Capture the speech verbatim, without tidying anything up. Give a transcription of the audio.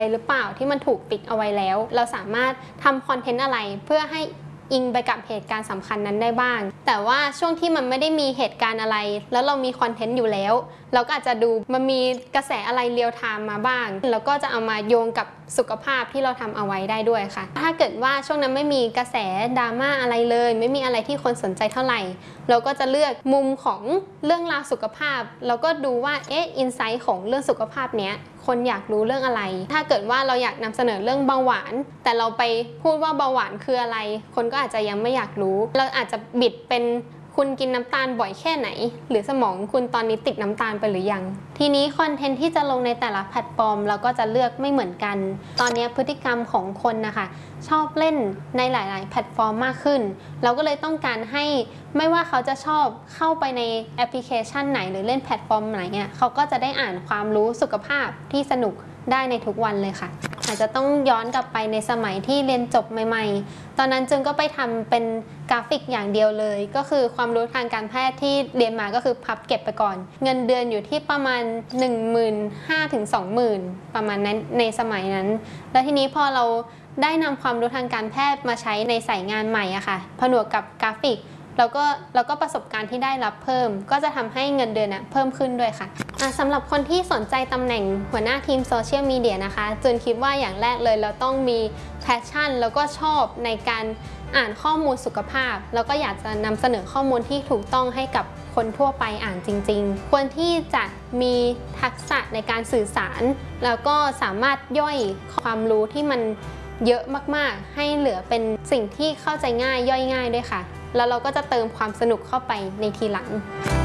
หรือเปล่าที่มันถูกปิดเอาไว้แล้วเราสามารถทำคอนเทนต์อะไรเพื่อให้อิงไปกับเหตุการณ์สำคัญนั้นได้บ้างแต่ว่าช่วงที่มันไม่ได้มีเหตุการณ์อะไรแล้วเรามีคอนเทนต์อยู่แล้วเราก็อาจจะดูมันมีกระแสอะไรเรียลไทม์มาบ้างแล้วก็จะเอามาโยงกับสุขภาพที่เราทำเอาไว้ได้ด้วยค่ะถ้าเกิดว่าช่วงนั้นไม่มีกระแสดราม่าอะไรเลยไม่มีอะไรที่คนสนใจเท่าไหร่เราก็จะเลือกมุมของเรื่องราวสุขภาพแล้วก็ดูว่าเอ๊ะอินไซต์ของเรื่องสุขภาพเนี้ยคนอยากรู้เรื่องอะไร ถ้าเกิดว่าเราอยากนำเสนอเรื่องเบาหวานแต่เราไปพูดว่าเบาหวานคืออะไรคนก็อาจจะยังไม่อยากรู้เราอาจจะบิดเป็นคุณกินน้ำตาลบ่อยแค่ไหนหรือสมองคุณตอนนี้ติดน้ำตาลไปหรือยังทีนี้คอนเทนต์ที่จะลงในแต่ละแพลตฟอร์มเราก็จะเลือกไม่เหมือนกันตอนนี้พฤติกรรมของคนนะคะชอบเล่นในหลายๆแพลตฟอร์มมากขึ้นเราก็เลยต้องการให้ไม่ว่าเขาจะชอบเข้าไปในแอปพลิเคชันไหนหรือเล่นแพลตฟอร์มไหนเนี่ยเขาก็จะได้อ่านความรู้สุขภาพที่สนุกได้ในทุกวันเลยค่ะอาจจะต้องย้อนกลับไปในสมัยที่เรียนจบใหม่ๆตอนนั้นจึงก็ไปทำเป็นกราฟิกอย่างเดียวเลยก็คือความรู้ทางการแพทย์ที่เรียนมาก็คือพับเก็บไปก่อนเงินเดือนอยู่ที่ประมาณ หนึ่งหมื่นห้าพัน ถึง สองหมื่น ประมาณนั้นในสมัยนั้นแล้วทีนี้พอเราได้นำความรู้ทางการแพทย์มาใช้ในสายงานใหม่อะค่ะผนวกกับกราฟิกแล้วก็แล้วก็ประสบการณ์ที่ได้รับเพิ่มก็จะทำให้เงินเดือนเพิ่มขึ้นด้วยค่ะสำหรับคนที่สนใจตำแหน่งหัวหน้าทีมโซเชียลมีเดียนะคะจึงคิดว่าอย่างแรกเลยเราต้องมีแพชชั่นแล้วก็ชอบในการอ่านข้อมูลสุขภาพแล้วก็อยากจะนำเสนอข้อมูลที่ถูกต้องให้กับคนทั่วไปอ่านจริงๆควรที่จะมีทักษะในการสื่อสารแล้วก็สามารถย่อยความรู้ที่มันเยอะมากๆให้เหลือเป็นสิ่งที่เข้าใจง่ายย่อยง่ายด้วยค่ะแล้วเราก็จะเติมความสนุกเข้าไปในทีหลัง